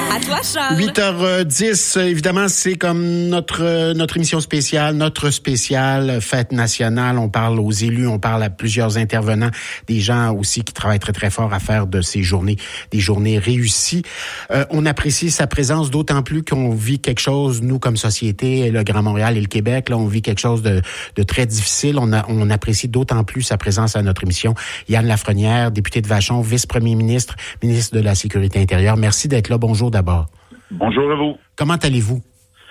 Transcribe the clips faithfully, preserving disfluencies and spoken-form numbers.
À toi, Charles. huit heures dix, évidemment, c'est comme notre notre émission spéciale, notre spéciale fête nationale. On parle aux élus, on parle à plusieurs intervenants, des gens aussi qui travaillent très, très fort à faire de ces journées des journées réussies. Euh, on apprécie sa présence d'autant plus qu'on vit quelque chose, nous, comme société, le Grand Montréal et le Québec, là, on vit quelque chose de, de très difficile. On, a, on apprécie d'autant plus sa présence à notre émission. Yann Lafrenière, député de Vachon, vice-premier ministre, ministre de la Sécurité intérieure. Merci d'être là. Bonjour d'abord. Bonjour à vous. Comment allez-vous?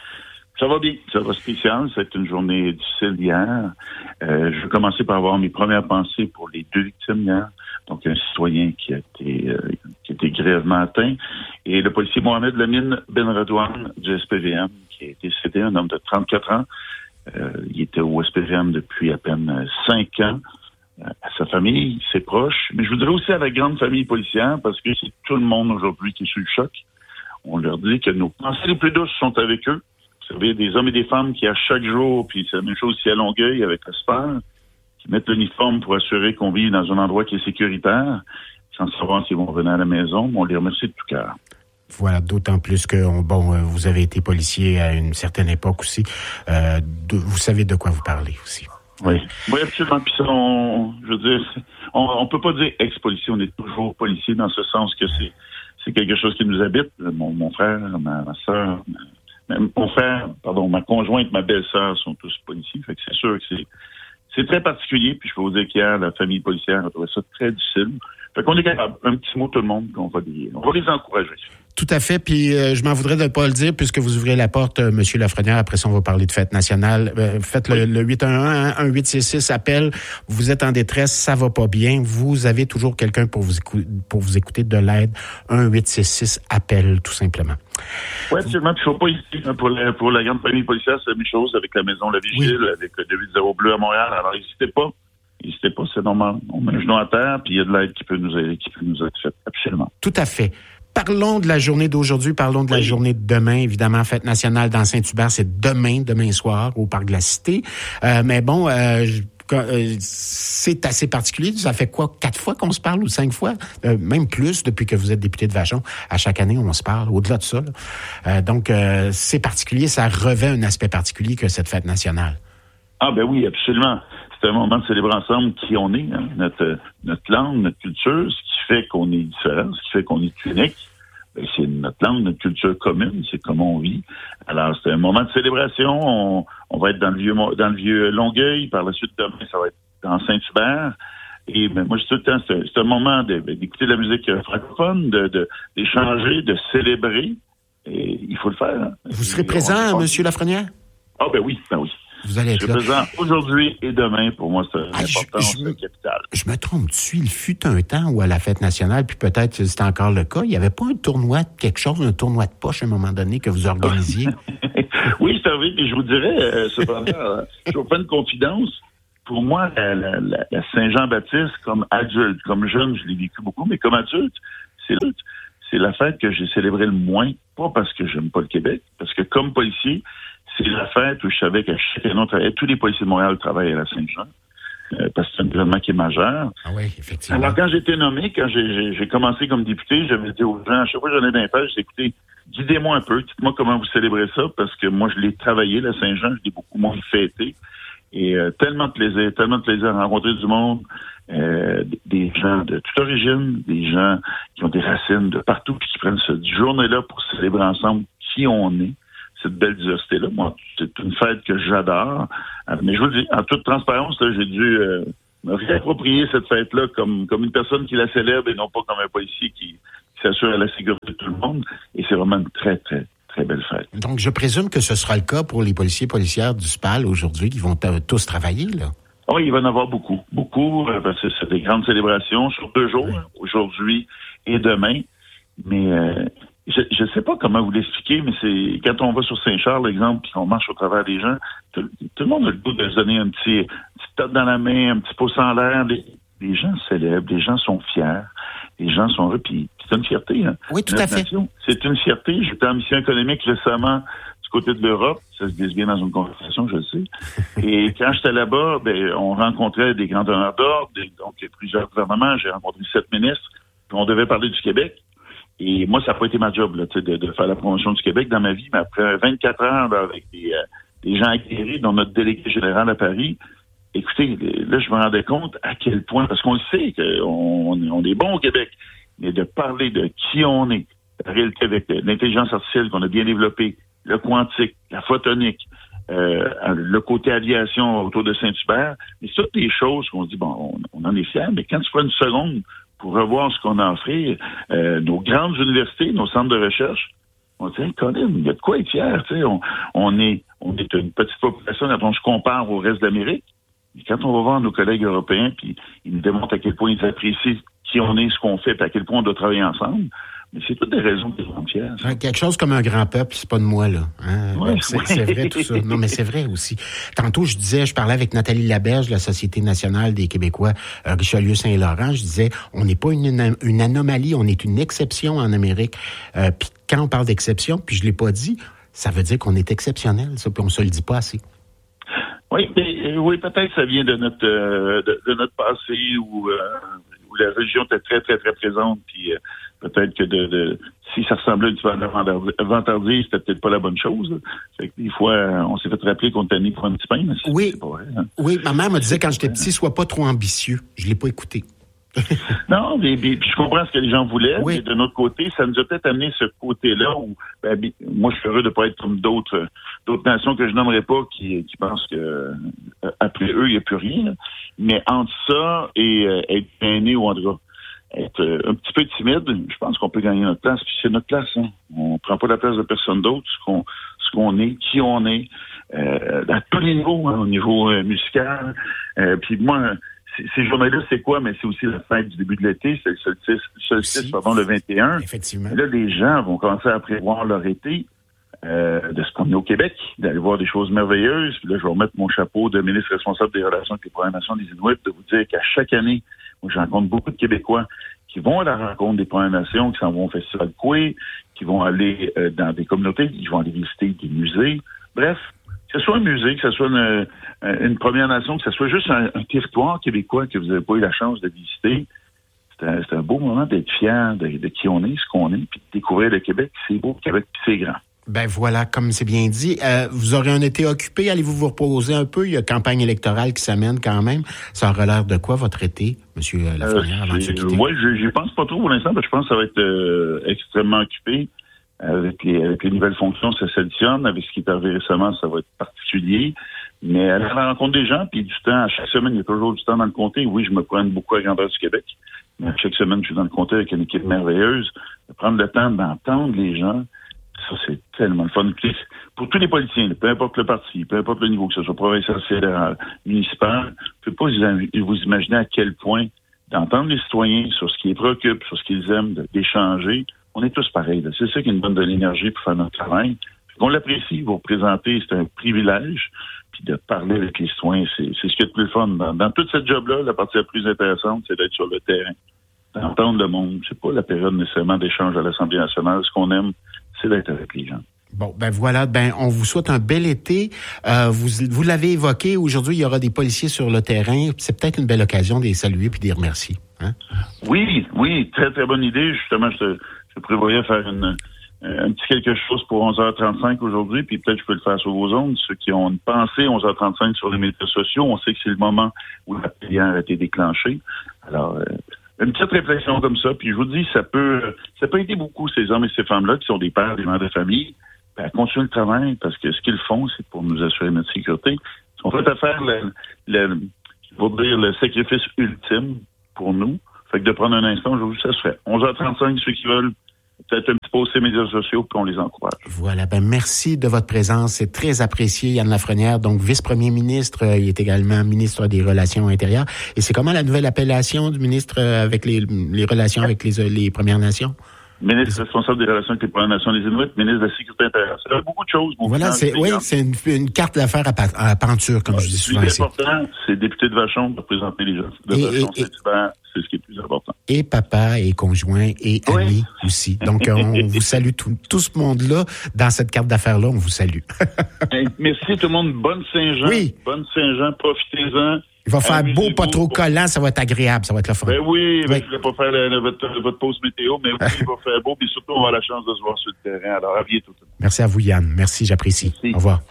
Ça va bien, ça va spécial. C'est une journée difficile hier. Euh, je vais commencer par avoir mes premières pensées pour les deux victimes hier. Donc, un citoyen qui a été, euh, qui a été grièvement atteint et le policier Mohamed Lamine Benredouane du S P V M qui a été décédé, un homme de trente-quatre ans. Euh, il était au S P V M depuis à peine cinq ans. À sa famille, ses proches, mais je voudrais aussi à la grande famille policière parce que c'est tout le monde aujourd'hui qui est sous le choc. On leur dit que nos pensées les plus douces sont avec eux. Vous savez, des hommes et des femmes qui, à chaque jour, puis c'est la même chose ici à Longueuil avec la S P A R, qui mettent l'uniforme pour assurer qu'on vit dans un endroit qui est sécuritaire, sans savoir s'ils vont revenir à la maison, mais on les remercie de tout cœur. Voilà, d'autant plus que, bon, vous avez été policier à une certaine époque aussi. Euh, de, vous savez de quoi vous parlez aussi. Oui, oui, absolument. Puis ça, on, je veux dire, on, on peut pas dire ex-policier, on est toujours policier dans ce sens que c'est, c'est quelque chose qui nous habite. Mon, mon frère, ma, ma soeur, ma, mon frère, pardon, ma conjointe, ma belle-sœur sont tous policiers. Fait que c'est sûr que c'est, c'est très particulier. Puis je peux vous dire qu'hier, la famille policière a trouvé ça très difficile. Fait qu'on est capable. Un petit mot tout le monde, qu'on va les, on va les encourager. Tout à fait, puis euh, je m'en voudrais de ne pas le dire puisque vous ouvrez la porte, euh, Monsieur Lafrenière. Après ça, on va parler de fête nationale. Euh, faites le, le huit un un, hein, un huit six six appel. Vous êtes en détresse, ça va pas bien. Vous avez toujours quelqu'un pour vous écou- pour vous écouter, de l'aide. un huit six six appel, tout simplement. Oui, absolument. Il ne faut pas hésiter. Pour la, pour la grande famille policière, c'est la même chose avec la maison La Vigile, oui. Avec le deux huit zéro Bleu à Montréal. Alors, n'hésitez pas. N'hésitez pas, c'est normal. On met le genou à terre, puis il y a de l'aide qui peut nous aider, qui peut nous être faite. Absolument. Tout à fait. Parlons de la journée d'aujourd'hui, parlons de oui. la journée de demain. Évidemment, fête nationale dans Saint-Hubert, c'est demain, demain soir, au Parc de la Cité. Euh, mais bon, euh, euh, c'est assez particulier. Ça fait quoi, quatre fois qu'on se parle ou cinq fois? Euh, même plus depuis que vous êtes député de Vachon. À chaque année, on se parle, au-delà de ça. Là. Euh, donc, euh, c'est particulier, ça revêt un aspect particulier que cette fête nationale. Ah ben oui, absolument. C'est un moment de célébrer ensemble qui on est, hein, notre notre langue, notre culture, ce qui fait qu'on est différent, ce qui fait qu'on est unique. Ben, c'est notre langue, notre culture commune, c'est comment on vit. Alors c'est un moment de célébration. On, on va être dans le vieux dans le vieux Longueuil. Par la suite demain, ça va être dans Saint-Hubert. Et ben moi, je dis tout le temps, c'est, c'est un moment de, d'écouter de la musique francophone, de, de d'échanger, de célébrer. Et il faut le faire. Hein. Vous serez présent, on, Monsieur Lafrenière? Ah ben oui, ben oui. Vous allez être je suis présent aujourd'hui et demain. Pour moi, c'est une ah, importance je, je, capitale. Je me trompe-tu? Il fut un temps où à la fête nationale, puis peut-être que c'était encore le cas, il n'y avait pas un tournoi de quelque chose, un tournoi de poche à un moment donné que vous organisiez? Oui, c'est vrai. Et je vous dirais, euh, cependant, je vous fais une confidence. Pour moi, la, la, la, la Saint-Jean-Baptiste, comme adulte, comme jeune, je l'ai vécu beaucoup, mais comme adulte, c'est c'est la fête que j'ai célébrée le moins, pas parce que j'aime pas le Québec, parce que comme policier, c'est la fête où je savais qu'à chaque année, on travaillait, tous les policiers de Montréal travaillent à la Saint-Jean, euh, parce que c'est un événement qui est majeur. Ah oui, effectivement. Alors, quand j'ai été nommé, quand j'ai, j'ai, j'ai commencé comme député, j'avais dit aux gens, à chaque fois que j'en ai d'un page, j'ai écouté, guidez-moi un peu, dites-moi comment vous célébrez ça, parce que moi, je l'ai travaillé, la Saint-Jean, je l'ai beaucoup moins fêté. Et euh, tellement de plaisir, tellement de plaisir à rencontrer du monde, euh, des gens de toute origine, des gens qui ont des racines de partout, puis qui prennent cette journée-là pour célébrer ensemble qui on est. Cette belle diversité-là. Moi, c'est une fête que j'adore. Mais je vous le dis, en toute transparence, là, j'ai dû euh, me réapproprier cette fête-là comme, comme une personne qui la célèbre et non pas comme un policier qui, qui s'assure à la sécurité de tout le monde. Et c'est vraiment une très, très, très belle fête. Donc, je présume que ce sera le cas pour les policiers et policières du S P A L aujourd'hui qui vont t- tous travailler, là. Ah oui, il va y en avoir beaucoup. Beaucoup, euh, parce que c'est des grandes célébrations sur deux jours, oui. hein, aujourd'hui et demain. Mais... Euh, Je ne sais pas comment vous l'expliquer, mais c'est quand on va sur Saint-Charles, exemple, puis qu'on marche au travers des gens, tout, tout le monde a le goût de se donner un petit, petit tape dans la main, un petit pouce en l'air. Les, les gens célèbrent, les gens sont fiers, les gens sont heureux, puis c'est une fierté. Hein. Oui, tout à fait. Nation, c'est une fierté. J'étais en mission économique récemment du côté de l'Europe. Ça se glisse bien dans une conversation, je le sais. Et quand j'étais là-bas, ben, on rencontrait des grands donneurs d'ordre, des, donc plusieurs gouvernements. J'ai rencontré sept ministres, puis on devait parler du Québec. Et moi, ça n'a pas été ma job là, de, de faire la promotion du Québec dans ma vie, mais après vingt-quatre ans là, avec des, euh, des gens aguerris, dont notre délégué général à Paris, écoutez, là, je me rendais compte à quel point, parce qu'on le sait, qu'on on est bon au Québec, mais de parler de qui on est, la réalité avec l'intelligence artificielle qu'on a bien développée, le quantique, la photonique, euh, le côté aviation autour de Saint-Hubert, mais c'est toutes des choses qu'on se dit, bon, on, on en est fiers, mais quand tu prends une seconde pour revoir ce qu'on a offert, euh, nos grandes universités, nos centres de recherche, on dit, hey, Colin, il y a de quoi être fier, tu sais, on, on est, on est une petite population quand on se compare au reste de l'Amérique, mais quand on va voir nos collègues européens, puis ils nous démontrent à quel point ils apprécient qui on est, ce qu'on fait, puis à quel point on doit travailler ensemble, mais c'est toutes des raisons qui sont fiers. Quelque chose comme un grand peuple, c'est pas de moi, là. Hein? Ouais, c'est, ouais. c'est vrai tout ça. Non, mais c'est vrai aussi. Tantôt, je disais, je parlais avec Nathalie Laberge, de la Société nationale des Québécois euh, Richelieu-Saint-Laurent. Je disais, on n'est pas une, une anomalie, on est une exception en Amérique. Euh, puis quand on parle d'exception, puis je l'ai pas dit, ça veut dire qu'on est exceptionnel, ça, puis on se le dit pas assez. Oui, mais, oui, peut-être ça vient de notre euh, de, de notre passé où, euh, où la religion était très, très, très présente, puis euh, peut-être que de, de si ça ressemblait un petit peu à la vantardise, c'était peut-être pas la bonne chose. Là. Fait que des fois, on s'est fait rappeler qu'on était né pour un petit pain, mais c'est, oui. c'est pas vrai. Hein. Oui, ma mère me disait quand j'étais petit, sois pas trop ambitieux. Je l'ai pas écouté. Non, mais, mais, puis je comprends ce que les gens voulaient, oui. mais de notre côté, ça nous a peut-être amené ce côté-là où, ben, moi, je suis heureux de ne pas être comme d'autres d'autres nations que je nommerai pas qui, qui pensent que euh, après eux, il n'y a plus rien. Là. Mais entre ça et euh, être gêné ou en tout cas être euh, un petit peu timide, je pense qu'on peut gagner notre place. Puis c'est notre place. Hein. On prend pas la place de personne d'autre, ce qu'on ce qu'on est, qui on est, euh, à tous les niveaux, hein, au niveau euh, musical. Euh, puis moi, ces journées-là, c'est quoi? Mais c'est aussi la fête du début de l'été. C'est le solstice, solstice pardon, le vingt et un. Effectivement. Et là, les gens vont commencer à prévoir leur été, euh, de se promener au Québec, d'aller voir des choses merveilleuses. Puis là, je vais remettre mon chapeau de ministre responsable des relations avec les Premières Nations des Inuits, de vous dire qu'à chaque année, moi, je rencontre beaucoup de Québécois qui vont à la rencontre des Premières Nations, qui s'en vont au Festival Coué, qui vont aller euh, dans des communautés, qui vont aller visiter des musées. Bref, que ce soit un musée, que ce soit une, une Première Nation, que ce soit juste un, un territoire québécois que vous n'avez pas eu la chance de visiter, c'est un, c'est un beau moment d'être fier de, de qui on est, ce qu'on est, puis de découvrir le Québec. C'est beau, le Québec, puis c'est grand. Ben voilà, comme c'est bien dit. Euh, vous aurez un été occupé, allez-vous vous reposer un peu? Il y a campagne électorale qui s'amène quand même. Ça aura l'air de quoi, votre été, M. Lafrenière, avant de se quitter? Oui, je n'y pense pas trop pour l'instant, parce que je pense que ça va être euh, extrêmement occupé. Avec les, avec les nouvelles fonctions, ça s'additionne. Avec ce qui est arrivé récemment, ça va être particulier. Mais aller à la rencontre des gens, puis du temps, à chaque semaine, il y a toujours du temps dans le comté. Oui, je me promène beaucoup à grandeur du Québec. Mais chaque semaine, je suis dans le comté avec une équipe merveilleuse. De prendre le temps d'entendre les gens, ça, c'est tellement le fun. Pour tous les politiciens, peu importe le parti, peu importe le niveau, que ce soit provincial, fédéral, municipal, je ne peux pas vous imaginer à quel point d'entendre les citoyens sur ce qui les préoccupe, sur ce qu'ils aiment, d'échanger. On est tous pareils. Là. C'est ça qui nous donne de l'énergie pour faire notre travail. On l'apprécie, vous représenter, c'est un privilège. Puis de parler avec les citoyens, c'est, c'est ce qui est le plus fun. Dans, dans toute cette job-là, la partie la plus intéressante, c'est d'être sur le terrain, d'entendre le monde. C'est pas la période nécessairement d'échange à l'Assemblée nationale. Ce qu'on aime, c'est d'être avec les gens. Bon, ben voilà, ben on vous souhaite un bel été. Euh, vous, vous l'avez évoqué, aujourd'hui, il y aura des policiers sur le terrain. C'est peut-être une belle occasion de les saluer puis de les remercier. Hein? Oui, oui, très, très bonne idée. Justement, je, je prévoyais faire une, un petit quelque chose pour onze heures trente-cinq aujourd'hui, puis peut-être je peux le faire sur vos ondes. Ceux qui ont une pensée onze heures trente-cinq sur les médias sociaux, on sait que c'est le moment où la prière a été déclenchée. Alors, euh, une petite réflexion comme ça, puis je vous dis, ça peut ça peut aider beaucoup ces hommes et ces femmes-là qui sont des pères, des mères de famille, ben, à continuer le travail, parce que ce qu'ils font, c'est pour nous assurer notre sécurité. Ils sont faits à faire le, le, je vais dire, le sacrifice ultime pour nous. Fait que de prendre un instant, je vous dis, ça se fait. onze heures trente-cinq, ceux qui veulent, peut-être un petit peu sur les médias sociaux, puis on les encourage. Voilà, ben merci de votre présence, c'est très apprécié. Yann Lafrenière, donc vice-premier ministre, euh, il est également ministre des Relations intérieures. Et c'est comment la nouvelle appellation du ministre euh, avec les, les relations avec les, les Premières Nations? Ministre responsable des relations avec les Premières Nations des Inuits, ministre de la Sécurité intérieure. Ça fait beaucoup de choses. Voilà, c'est, oui, c'est une, une carte d'affaires à, pa- à penture, comme ouais, je dis souvent. Ce qui est important, c'est député de Vachon de représenter les gens de Vachon. C'est, c'est ce qui est le plus important. Et papa, et conjoint, et oui. ami aussi. Donc, on vous salue tout, tout ce monde-là. Dans cette carte d'affaires-là, on vous salue. Hey, merci tout le monde. Bonne Saint-Jean. Oui. Bonne Saint-Jean. Profitez-en. Il va faire beau, pas trop collant, ça va être agréable, ça va être le fun. Ben oui, ben, oui. Je ne vais pas faire le, le, votre, votre pause météo, mais oui, il va faire beau, mais surtout, on va avoir la chance de se voir sur le terrain. Alors, à bientôt. Merci à vous, Yann. Merci, j'apprécie. Merci. Au revoir.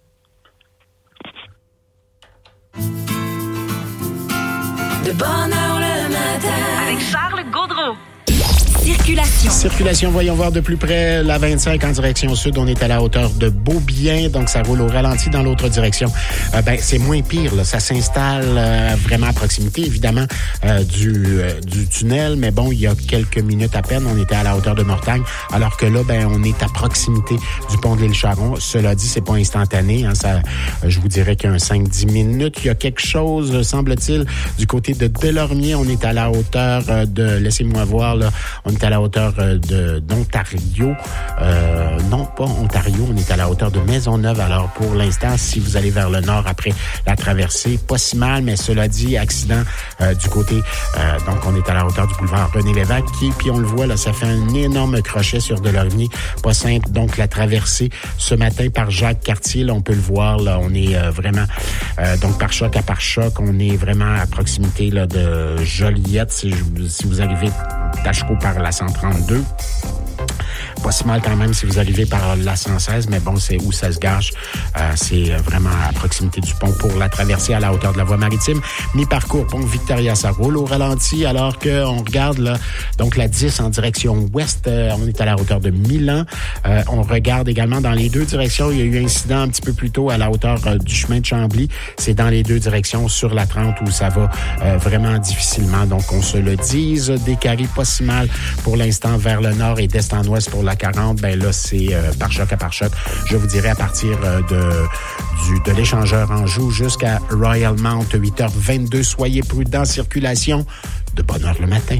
De bonne heure le matin. Avec Charles Gaudreau. Circulation. Circulation, voyons voir de plus près la vingt-cinq en direction sud. On est à la hauteur de Beaubien, donc ça roule au ralenti dans l'autre direction. Euh, ben, c'est moins pire, là. Ça s'installe euh, vraiment à proximité, évidemment, euh, du, euh, du tunnel. Mais bon, il y a quelques minutes à peine, on était à la hauteur de Mortagne, alors que là, ben, on est à proximité du pont de l'Île-Charron. Cela dit, c'est pas instantané. Hein, ça, je vous dirais qu'il y a un cinq dix minutes. Il y a quelque chose, semble-t-il, du côté de Delormier. On est à la hauteur de, laissez-moi voir, là, on est à la hauteur de d'Ontario. Euh, non, pas Ontario, on est à la hauteur de Maisonneuve. Alors, pour l'instant, si vous allez vers le nord après la traversée, pas si mal, mais cela dit, accident euh, du côté, euh, donc on est à la hauteur du boulevard René-Lévesque, qui, puis on le voit, là, ça fait un énorme crochet sur Delormier. Pas simple, donc la traversée ce matin par Jacques-Cartier, là, on peut le voir, là, on est euh, vraiment, euh, donc par choc à par choc, on est vraiment à proximité là, de Joliette, si, si vous arrivez d'Acheco par la cent trente-deux. Pas si mal quand même si vous arrivez par la cent seize, mais bon, c'est où ça se gâche. Euh, c'est vraiment à proximité du pont pour la traversée à la hauteur de la voie maritime. Mi-parcours, pont Victoria, ça roule au ralenti, alors qu'on regarde là, donc la dix en direction ouest, euh, on est à la hauteur de Milan. Euh, on regarde également dans les deux directions. Il y a eu un incident un petit peu plus tôt à la hauteur euh, du chemin de Chambly. C'est dans les deux directions sur la trente où ça va euh, vraiment difficilement. Donc, on se le dise, des carrés pas si mal pour l'instant vers le nord et d'est en ouest pour la quarante, ben là, c'est euh, par choc à par choc. Je vous dirais à partir euh, de, du, de l'échangeur Anjou jusqu'à Royal Mount, huit heures vingt-deux. Soyez prudents, circulation. De bonne heure le matin.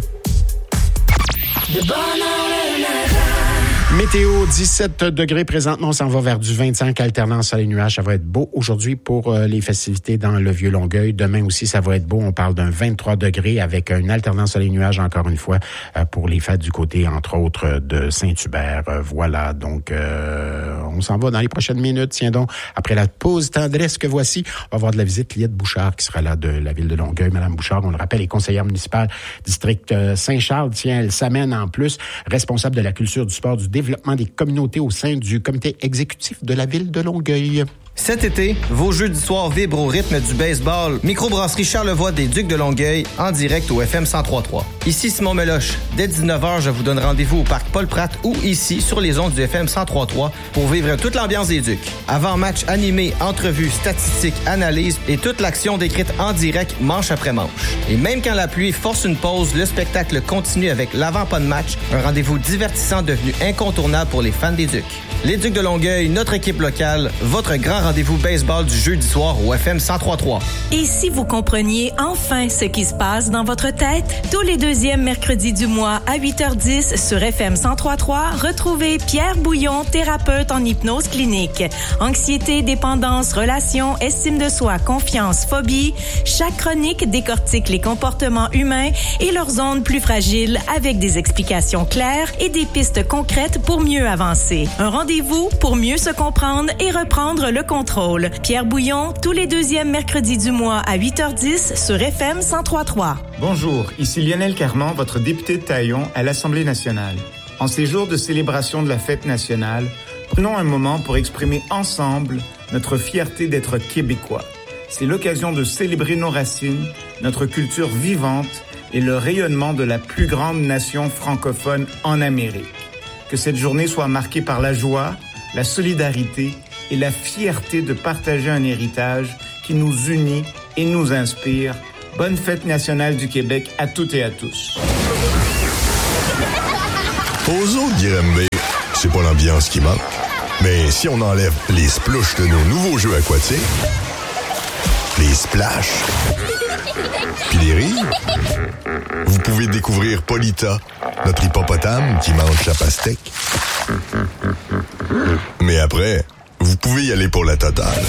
De bonne heure le matin. Météo, dix-sept degrés présentement. On s'en va vers du vingt-cinq, alternance soleil nuages. Ça va être beau aujourd'hui pour euh, les festivités dans le Vieux-Longueuil. Demain aussi, ça va être beau. On parle d'un vingt-trois degrés avec une alternance soleil nuages encore une fois euh, pour les fêtes du côté, entre autres, de Saint-Hubert. Euh, voilà, donc euh, on s'en va dans les prochaines minutes. Tiens donc, après la pause tendresse que voici, on va avoir de la visite Liette Bouchard qui sera là de la ville de Longueuil. Madame Bouchard, on le rappelle, est conseillère municipale district euh, Saint-Charles. Tiens, elle s'amène en plus, responsable de la culture, du sport, du développement des communautés au sein du comité exécutif de la ville de Longueuil. Cet été, vos jeudis soirs vibrent au rythme du baseball. Microbrasserie Charlevoix des Ducs de Longueuil, en direct au F M cent trois point trois. Ici Simon Meloche. Dès dix-neuf heures, je vous donne rendez-vous au Parc Paul-Pratte ou ici, sur les ondes du F M cent trois point trois, pour vivre toute l'ambiance des Ducs. Avant-match animé, entrevues, statistiques, analyses et toute l'action décrite en direct, manche après manche. Et même quand la pluie force une pause, le spectacle continue avec l'avant-pas de match, un rendez-vous divertissant devenu incontournable pour les fans des Ducs. Les Ducs de Longueuil, notre équipe locale, votre grand rendez-vous baseball du jeudi soir au F M cent trois point trois. Et si vous compreniez enfin ce qui se passe dans votre tête, tous les deuxièmes mercredis du mois à huit heures dix sur F M cent trois point trois, retrouvez Pierre Bouillon, thérapeute en hypnose clinique. Anxiété, dépendance, relations, estime de soi, confiance, phobie. Chaque chronique décortique les comportements humains et leurs zones plus fragiles avec des explications claires et des pistes concrètes pour mieux avancer. Un rendez-vous pour mieux se comprendre et reprendre le contrôle. Pierre Bouillon, tous les deuxièmes mercredis du mois à huit heures dix sur F M cent trois point trois. Bonjour, ici Lionel Carman, votre député de Taillon à l'Assemblée nationale. En ces jours de célébration de la fête nationale, prenons un moment pour exprimer ensemble notre fierté d'être Québécois. C'est l'occasion de célébrer nos racines, notre culture vivante et le rayonnement de la plus grande nation francophone en Amérique. Que cette journée soit marquée par la joie, la solidarité et la fierté de partager un héritage qui nous unit et nous inspire. Bonne fête nationale du Québec à toutes et à tous. Aux autres Grimby, c'est pas l'ambiance qui manque. Mais si on enlève les splouches de nos nouveaux jeux aquatiques, les splash, puis les rires, vous pouvez découvrir Polita, notre hippopotame qui mange sa pastèque. Mais après, vous pouvez y aller pour la totale.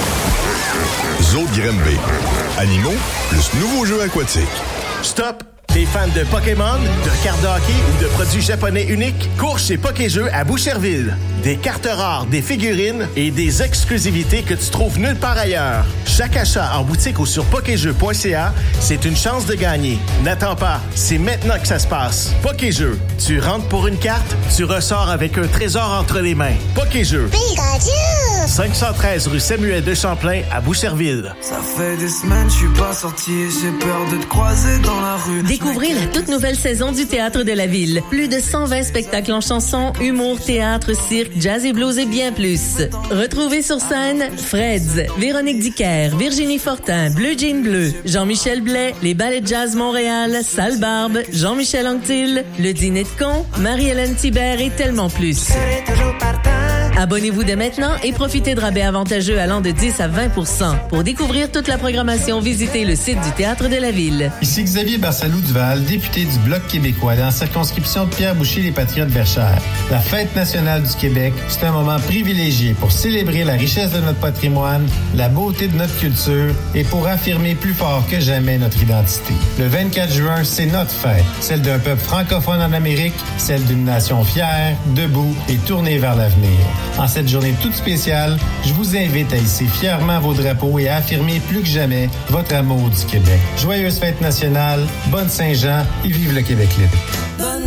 Zoo Grimby. Animaux plus nouveaux jeux aquatiques. Stop! T'es fan de Pokémon, de cartes de hockey ou de produits japonais uniques? Cours chez Pokéjeux à Boucherville. Des cartes rares, des figurines et des exclusivités que tu trouves nulle part ailleurs. Chaque achat en boutique ou sur pokéjeux point c a, c'est une chance de gagner. N'attends pas, c'est maintenant que ça se passe. Pokéjeux, tu rentres pour une carte, tu ressors avec un trésor entre les mains. Pokéjeux. Pikachu! cinq cent treize rue Samuel de Champlain à Boucherville. Ça fait des semaines, je suis pas sorti et j'ai peur de te croiser dans la rue. Découvrez la toute nouvelle saison du Théâtre de la Ville. Plus de cent vingt spectacles en chansons, humour, théâtre, cirque, jazz et blues et bien plus. Retrouvez sur scène Freds, Véronique Dicker, Virginie Fortin, Bleu Jean Bleu, Jean-Michel Blais, les Ballets de Jazz Montréal, Sale Barbe, Jean-Michel Anctil, Le Dîner de Con, Marie-Hélène Thibert et tellement plus. Abonnez-vous dès maintenant et profitez de rabais avantageux allant de dix à vingt pour cent. Pour découvrir toute la programmation, visitez le site du Théâtre de la Ville. Ici Xavier Barsalou-Duval, député du Bloc québécois dans la circonscription de Pierre-Boucher-les Patriotes-Verchères. La Fête nationale du Québec, c'est un moment privilégié pour célébrer la richesse de notre patrimoine, la beauté de notre culture et pour affirmer plus fort que jamais notre identité. Le vingt-quatre juin, c'est notre fête, celle d'un peuple francophone en Amérique, celle d'une nation fière, debout et tournée vers l'avenir. En cette journée toute spéciale, je vous invite à hisser fièrement vos drapeaux et à affirmer plus que jamais votre amour du Québec. Joyeuse fête nationale, bonne Saint-Jean et vive le Québec libre.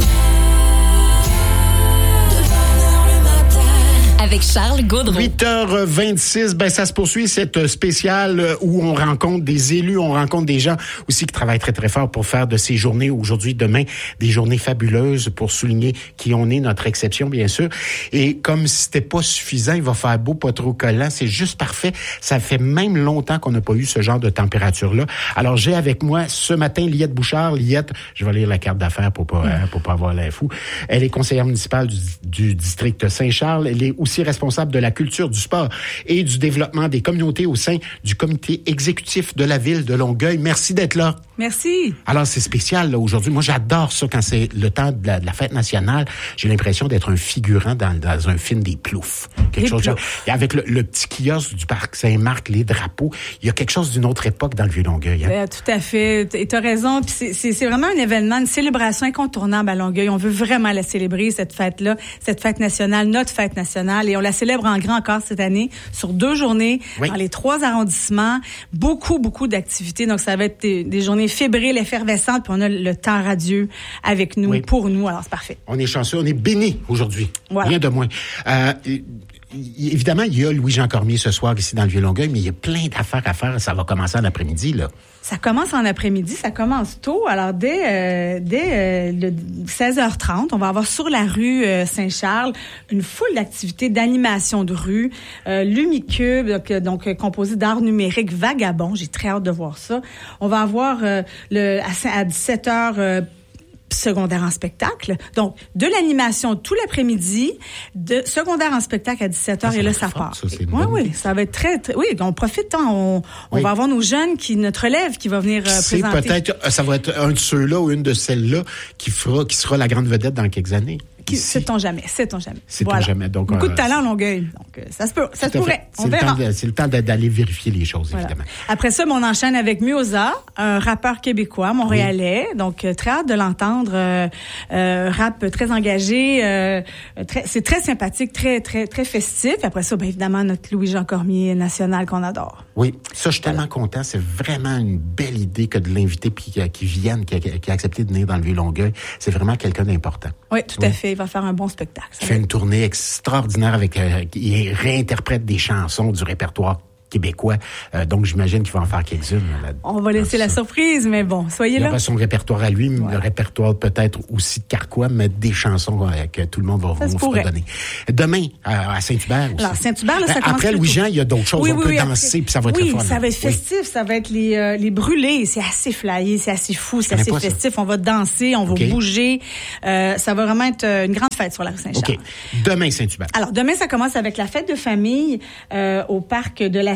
Avec Charles Gaudreau. huit heures vingt-six, ben ça se poursuit cette spéciale où on rencontre des élus, on rencontre des gens aussi qui travaillent très très fort pour faire de ces journées aujourd'hui, demain, des journées fabuleuses pour souligner qui on est, notre exception bien sûr. Et comme c'était pas suffisant, il va faire beau, pas trop collant, c'est juste parfait. Ça fait même longtemps qu'on n'a pas eu ce genre de température-là. Alors j'ai avec moi ce matin Liette Bouchard. Liette, je vais lire la carte d'affaires pour pas hein, pour pas avoir l'air fou. Elle est conseillère municipale du, du district Saint-Charles. Elle est aussi responsable de la culture, du sport et du développement des communautés au sein du comité exécutif de la ville de Longueuil. Merci d'être là. Merci. Alors, c'est spécial, là, aujourd'hui. Moi, j'adore ça quand c'est le temps de la, de la fête nationale. J'ai l'impression d'être un figurant dans, dans un film des Ploufs. Quelque Les chose Ploufs. genre. Et avec le, le petit kiosque du parc Saint-Marc, les drapeaux, il y a quelque chose d'une autre époque dans le Vieux-Longueuil. Hein? Euh, tout à fait. Et tu as raison. Puis c'est, c'est, c'est vraiment un événement, une célébration incontournable à Longueuil. On veut vraiment la célébrer, cette fête-là, cette fête nationale, notre fête nationale. Et on la célèbre en grand encore cette année sur deux journées oui. dans les trois arrondissements. Beaucoup, beaucoup d'activités. Donc, ça va être des, des journées fébriles, effervescentes. Puis on a le temps radieux avec nous, oui. pour nous. Alors, c'est parfait. On est chanceux. On est bénis aujourd'hui. Voilà. Rien de moins. Euh, Évidemment, il y a Louis-Jean Cormier ce soir ici dans le Vieux-Longueuil, mais il y a plein d'affaires à faire. Ça va commencer en après-midi, là. Ça commence en après-midi, ça commence tôt. Alors, dès, euh, dès euh, le seize heures trente, on va avoir sur la rue euh, Saint-Charles une foule d'activités d'animation de rue. Euh, Lumicube, donc, donc euh, composé d'art numérique Vagabond. J'ai très hâte de voir ça. On va avoir euh, le à, à dix-sept heures... Euh, secondaire en spectacle. Donc, de l'animation tout l'après-midi, de secondaire en spectacle à dix-sept heures, ah, et là, ça part. Oui, oui, idée. Ça va être très, très... Oui, on profite, hein, on, on oui. va avoir nos jeunes, qui notre relève qui va venir euh, c'est présenter. Peut-être, ça va être un de ceux-là ou une de celles-là qui fera, qui sera la grande vedette dans quelques années. Sait-on jamais, sait-on jamais. Sait-on voilà. jamais. Donc, beaucoup euh, de talent à Longueuil. Donc, ça se peut, ça se pourrait. On c'est verra. Le de, c'est le temps d'aller vérifier les choses, voilà. Évidemment. Après ça, on enchaîne avec Mioza, un rappeur québécois, montréalais. Oui. Donc, très hâte de l'entendre. Euh, euh, rap très engagé. Euh, très, c'est très sympathique, très, très, très festif. Après ça, bien évidemment, notre Louis-Jean Cormier national qu'on adore. Oui, ça, je suis tellement content. C'est vraiment une belle idée que de l'inviter puis qu'il vienne, qu'il a, qu'il a accepté de venir dans le Vieux-Longueuil. C'est vraiment quelqu'un d'important. Oui, tout oui. à fait. Il va faire un bon spectacle. Il fait une tournée extraordinaire avec, euh, il réinterprète des chansons du répertoire québécois. Euh, donc, j'imagine qu'il va en faire quelques-unes. Là, on va laisser la ça. surprise, mais bon, soyez il là. Il aura son répertoire à lui, ouais. le répertoire peut-être aussi de Carquois, mais des chansons euh, que tout le monde va vous redonner. Demain, à, à Saint-Hubert aussi. Alors, Saint-Hubert, là, ça commence après Louis-Jean, il y a d'autres choses. Oui, on oui, peut oui, danser, après... puis ça va être oui, très fun. Oui, ça va être festif, oui. ça va être les, euh, les brûlés. C'est assez flyé, c'est assez fou, c'est assez festif. Ça. On va danser, on va okay. bouger. Euh, ça va vraiment être une grande fête sur la rue Saint-Charles. OK. Demain, Saint-Hubert. Alors, demain, ça commence avec la fête de famille euh, au parc de la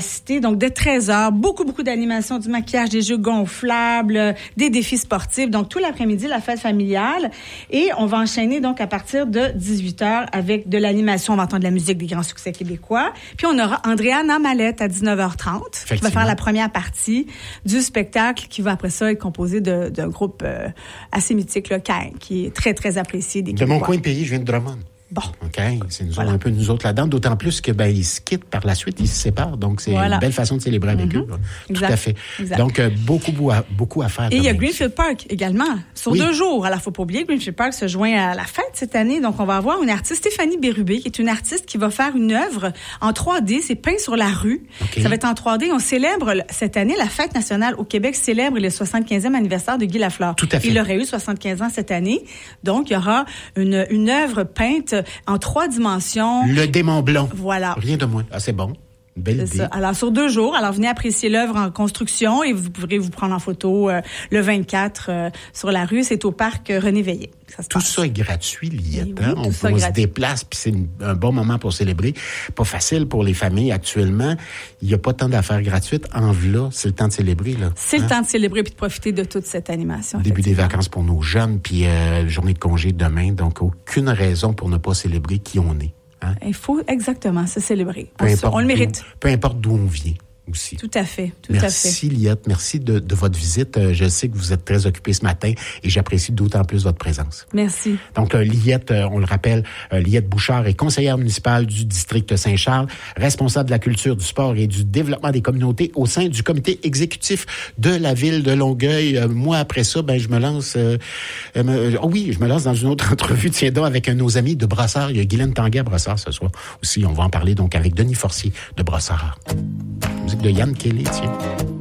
cité. Donc, dès treize heures, beaucoup, beaucoup d'animations, du maquillage, des jeux gonflables, euh, des défis sportifs. Donc, tout l'après-midi, la fête familiale. Et on va enchaîner, donc, à partir de dix-huit heures avec de l'animation. On va entendre de la musique des grands succès québécois. Puis, on aura Andréana Mallette à dix-neuf heures trente qui va faire la première partie du spectacle qui va, après ça, être composé de, d'un groupe euh, assez mythique, là, qui est très, très apprécié des Québécois. De mon coin de pays, je viens de Drummond. Bon. OK. C'est nous voilà. un peu nous autres là-dedans, d'autant plus que ben ils se quittent par la suite, ils se séparent. Donc, c'est voilà. une belle façon de célébrer avec mm-hmm. eux. Là. Tout à fait. Exact. Donc, euh, beaucoup, beaucoup à faire. Et il y a Greenfield Park également, sur oui. deux jours. Alors, il ne faut pas oublier, Greenfield Park se joint à la fête cette année. Donc, on va avoir une artiste, Stéphanie Bérubé, qui est une artiste qui va faire une œuvre en trois D. C'est peint sur la rue. Okay. Ça va être en trois D. On célèbre cette année, la fête nationale au Québec célèbre le soixante-quinzième anniversaire de Guy Lafleur. Tout à fait. Il aurait eu soixante-quinze ans cette année. Donc, il y aura une, une œuvre peinte en trois dimensions. Le démon blanc. Voilà. Rien de moins. Ah, c'est bon. Une belle c'est idée. Ça. Alors, sur deux jours, alors venez apprécier l'œuvre en construction et vous pourrez vous prendre en photo euh, le vingt-quatre euh, sur la rue. C'est au parc euh, René Veillé. Ça tout passe. Ça est gratuit, Liette. Oui, hein? oui, on on se déplace, puis c'est une, un bon moment pour célébrer. Pas facile pour les familles actuellement. Il n'y a pas tant d'affaires gratuites. En v'là, c'est le temps de célébrer. Là. C'est hein? le temps de célébrer puis de profiter de toute cette animation. Début des vacances pour nos jeunes, puis euh, journée de congé demain. Donc, aucune raison pour ne pas célébrer qui on est. Hein? Il faut exactement se célébrer. Peu on, on le mérite. Peu importe d'où on vient aussi. Tout à fait, tout merci, à fait. Liette. Merci de, de votre visite. Euh, je sais que vous êtes très occupée ce matin et j'apprécie d'autant plus votre présence. Merci. Donc, euh, Liette, euh, on le rappelle, euh, Liette Bouchard est conseillère municipale du district Saint-Charles, responsable de la culture, du sport et du développement des communautés au sein du comité exécutif de la ville de Longueuil. Euh, moi, après ça, ben je me lance... Euh, euh, oh oui, je me lance dans une autre entrevue, tiens donc, avec un de nos amis de Brossard. Il y a Guylaine Tanguay à Brossard ce soir aussi. On va en parler donc avec Denis Forcier de Brossard. Musique de Yann Kelly, tiens.